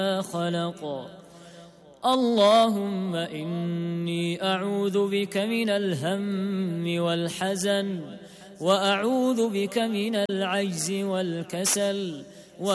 خلق. اللهم إني أعوذ بك من الهم والحزن، وأعوذ بك من العجز والكسل،